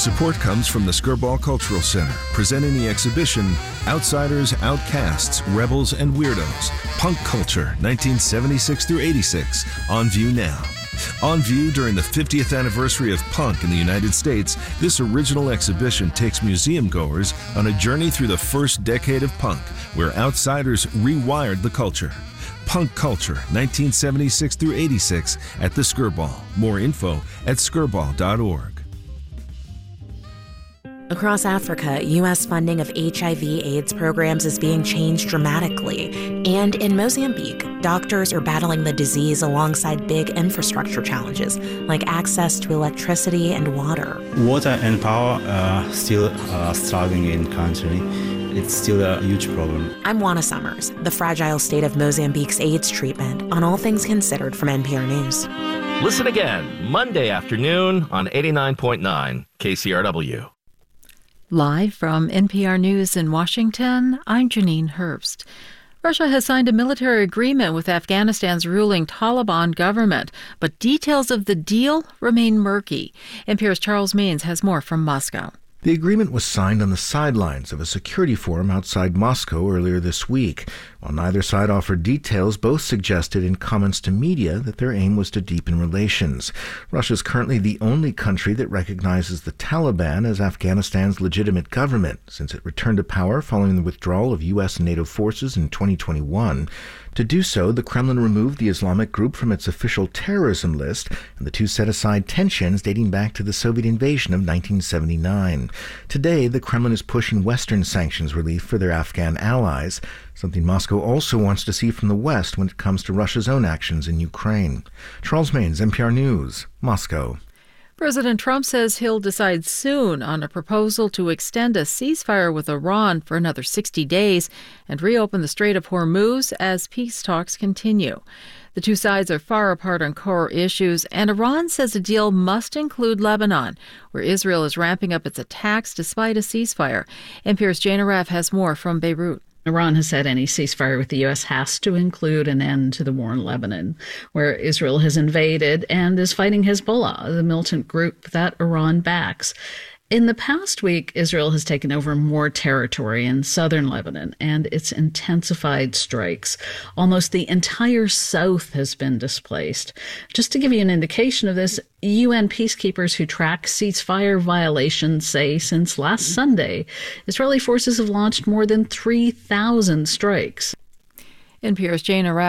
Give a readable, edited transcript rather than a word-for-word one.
Support comes from the Skirball Cultural Center, presenting the exhibition Outsiders, Outcasts, Rebels, and Weirdos, Punk Culture, 1976 through 86, on view now. On view during the 50th anniversary of punk in the United States, this original exhibition takes museum goers on a journey through the first decade of punk, where outsiders rewired the culture. Punk Culture, 1976 through 86, at the Skirball. More info at skirball.org. Across Africa, U.S. funding of HIV/AIDS programs is being changed dramatically. And in Mozambique, doctors are battling the disease alongside big infrastructure challenges, like access to electricity and water. Water and power are still struggling in country. It's still a huge problem. I'm Juana Summers, the fragile state of Mozambique's AIDS treatment, on All Things Considered from NPR News. Listen again, Monday afternoon on 89.9 KCRW. Live from NPR News in Washington, I'm Janine Herbst. Russia has signed a military agreement with Afghanistan's ruling Taliban government, but details of the deal remain murky. NPR's Charles Maynes has more from Moscow. The agreement was signed on the sidelines of a security forum outside Moscow earlier this week. While neither side offered details, both suggested in comments to media that their aim was to deepen relations. Russia is currently the only country that recognizes the Taliban as Afghanistan's legitimate government, since it returned to power following the withdrawal of U.S. and NATO forces in 2021. To do so, the Kremlin removed the Islamic group from its official terrorism list, and the two set aside tensions dating back to the Soviet invasion of 1979. Today, the Kremlin is pushing Western sanctions relief for their Afghan allies, something Moscow also wants to see from the West when it comes to Russia's own actions in Ukraine. Charles Maynes, NPR News, Moscow. President Trump says he'll decide soon on a proposal to extend a ceasefire with Iran for another 60 days and reopen the Strait of Hormuz as peace talks continue. The two sides are far apart on core issues, and Iran says a deal must include Lebanon, where Israel is ramping up its attacks despite a ceasefire. NPR's Jane Aref has more from Beirut. Iran has said any ceasefire with the U.S. has to include an end to the war in Lebanon, where Israel has invaded and is fighting Hezbollah, the militant group that Iran backs. In the past week, Israel has taken over more territory in southern Lebanon, and it's intensified strikes. Almost the entire south has been displaced. Just to give you an indication of this, UN peacekeepers who track ceasefire violations say since last Sunday, Israeli forces have launched more than 3,000 strikes. NPR's Jane Aref.